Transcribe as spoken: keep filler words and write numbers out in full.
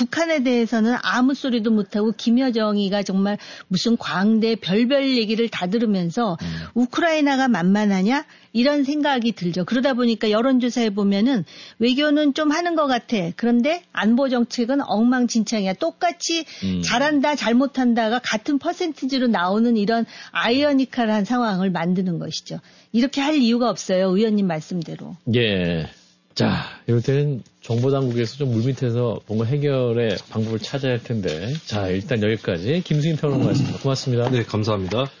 북한에 대해서는 아무 소리도 못하고 김여정이가 정말 무슨 광대 별별 얘기를 다 들으면서 음. 우크라이나가 만만하냐 이런 생각이 들죠. 그러다 보니까 여론조사에 보면은 외교는 좀 하는 것 같아. 그런데 안보 정책은 엉망진창이야. 똑같이 음. 잘한다 잘못한다가 같은 퍼센티지로 나오는 이런 아이러니컬한 상황을 만드는 것이죠. 이렇게 할 이유가 없어요. 의원님 말씀대로. 예. 자, 이럴 때는 정보당국에서 좀 물밑에서 뭔가 해결의 방법을 찾아야 할 텐데. 자, 일단 여기까지 김수인 평론가였습니다. 고맙습니다. 네, 감사합니다.